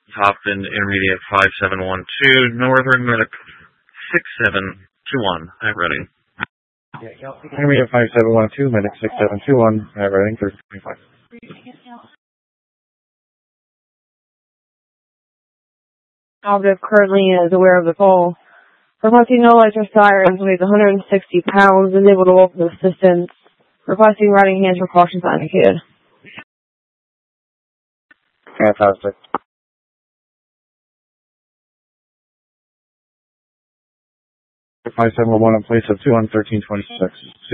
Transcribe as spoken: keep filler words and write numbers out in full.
Hopton Intermediate five seven one two, Northern Medic six seven two one. I'm ready. Intermediate five seven one two, Medic six seven two one, at Reading, thirty twenty-five. Operative currently is aware of the call. Requesting no lights or sirens, weighs one hundred sixty pounds, is able to walk with assistance. Requesting riding hands precautions not indicated. Fantastic. five seven one in place of two on thirteen twenty-six.